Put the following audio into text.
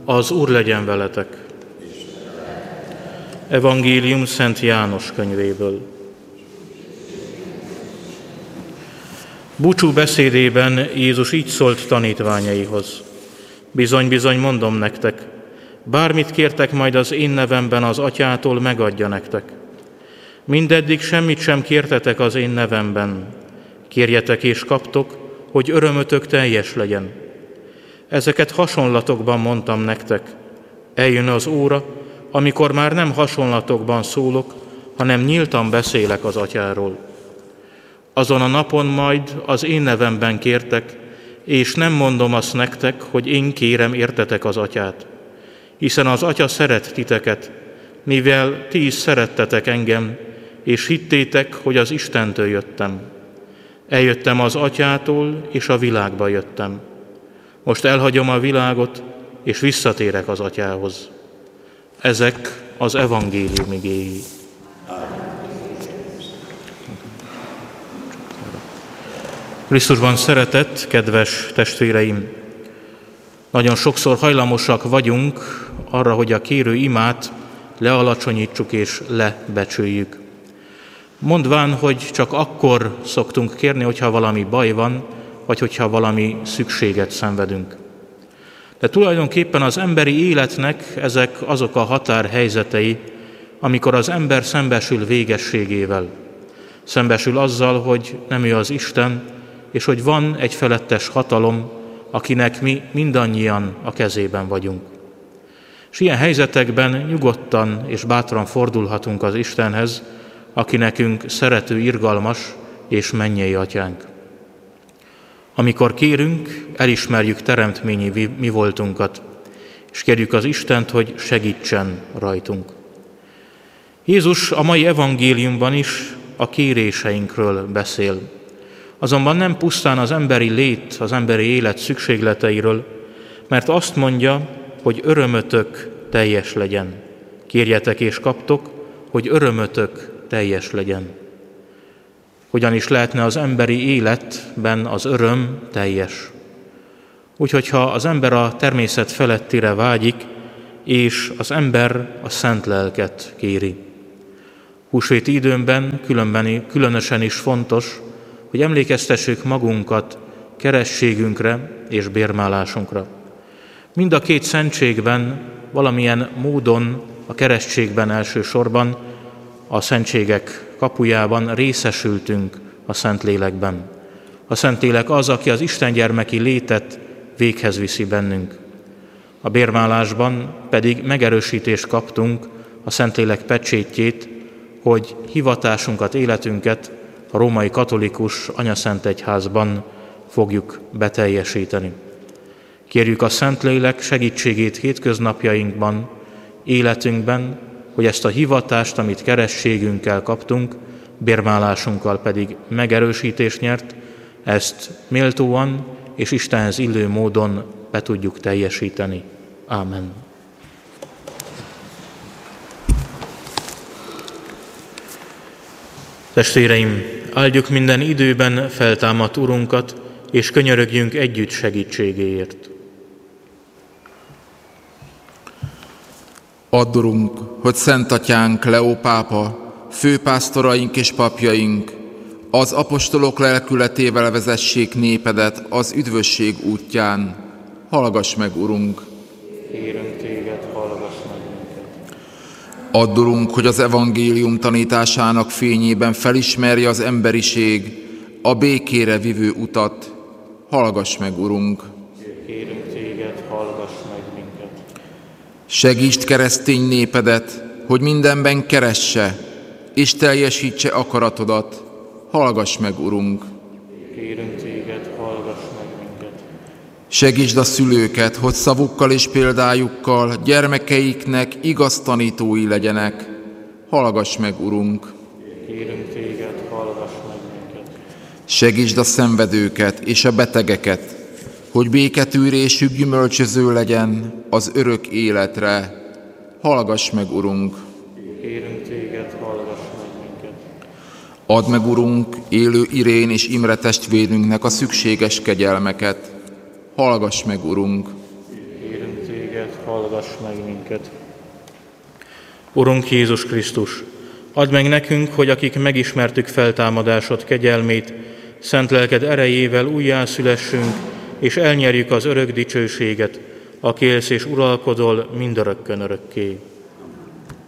Az Úr legyen veletek! Evangélium Szent János könyvéből. Búcsú beszédében Jézus így szólt tanítványaihoz. Bizony, bizony mondom nektek, bármit kértek majd az én nevemben az Atyától, megadja nektek. Mindeddig semmit sem kértetek az én nevemben. Kérjetek és kaptok, hogy örömötök teljes legyen. Ezeket hasonlatokban mondtam nektek. Eljön az óra, amikor már nem hasonlatokban szólok, hanem nyíltan beszélek az Atyáról. Azon a napon majd az én nevemben kértek, és nem mondom azt nektek, hogy én kérem értetek az Atyát. Hiszen az Atya szeret titeket, mivel ti is szerettetek engem, és hittétek, hogy az Istentől jöttem. Eljöttem az Atyától, és a világba jöttem. Most elhagyom a világot, és visszatérek az Atyához. Ezek az evangélium igéi. Krisztusban szeretett, kedves testvéreim! Nagyon sokszor hajlamosak vagyunk arra, hogy a kérő imát lealacsonyítsuk és lebecsüljük. Mondván, hogy csak akkor szoktunk kérni, hogyha valami baj van, vagy hogyha valami szükséget szenvedünk. De tulajdonképpen az emberi életnek ezek azok a határhelyzetei, amikor az ember szembesül végességével. Szembesül azzal, hogy nem ő az Isten, és hogy van egy felettes hatalom, akinek mi mindannyian a kezében vagyunk. És ilyen helyzetekben nyugodtan és bátran fordulhatunk az Istenhez, aki nekünk szerető, irgalmas és mennyei Atyánk. Amikor kérünk, elismerjük teremtményi mi voltunkat, és kérjük az Istent, hogy segítsen rajtunk. Jézus a mai evangéliumban is a kéréseinkről beszél. Azonban nem pusztán az emberi lét, az emberi élet szükségleteiről, mert azt mondja, hogy örömötök teljes legyen. Kérjetek és kaptok, hogy örömötök teljes legyen. Hogyan is lehetne az emberi életben az öröm teljes? Úgyhogy ha az ember a természet felettire vágyik, és az ember a szent lelket kéri. Húsvéti időmben különösen is fontos, hogy emlékeztessük magunkat kerességünkre és bérmálásunkra. Mind a két szentségben, valamilyen módon a keresztségben elsősorban, a szentségek kapujában részesültünk a Szentlélekben. A Szentlélek az, aki az istengyermeki létet véghez viszi bennünk. A bérmálásban pedig megerősítést kaptunk, a Szentlélek pecsétjét, hogy hivatásunkat, életünket a római katolikus anyaszentegyházban fogjuk beteljesíteni. Kérjük a Szentlélek segítségét hétköznapjainkban, életünkben, hogy ezt a hivatást, amit kerességünkkel kaptunk, bérmálásunkkal pedig megerősítést nyert, ezt méltóan és Istenhez illő módon be tudjuk teljesíteni. Ámen. Testvéreim, áldjuk minden időben feltámadt Urunkat, és könyörögjünk együtt segítségéért. Add, Urunk, hogy Szent Atyánk, Leó pápa, főpásztoraink és papjaink az apostolok lelkületével vezessék népedet az üdvösség útján. Hallgass meg, Urunk! Kérünk téged, hallgass meg minket! Add, Urunk, hogy az evangélium tanításának fényében felismerje az emberiség a békére vivő utat. Hallgass meg, Urunk! Kérünk téged, hallgass meg minket! Segítsd keresztény népedet, hogy mindenben keresse és teljesítse akaratodat. Hallgass meg, Urunk! Kérünk téged, hallgass meg minket! Segítsd a szülőket, hogy szavukkal és példájukkal gyermekeiknek igaz tanítói legyenek. Hallgass meg, Urunk! Kérünk téged, hallgass meg minket! Segítsd a szenvedőket és a betegeket, hogy béketűrésük gyümölcsöző legyen az örök életre. Hallgass meg, Urunk! Kérünk téged, hallgass meg minket! Add meg, Urunk, élő Irén és Imre testvérünknek a szükséges kegyelmeket. Hallgass meg, Urunk! Kérünk téged, téged, hallgass meg minket. Urunk Jézus Krisztus, add meg nekünk, hogy akik megismertük feltámadásod kegyelmét, szent lelked erejével újjászülessünk, és elnyerjük az örök dicsőséget, aki élsz és uralkodol mindörökkön örökké.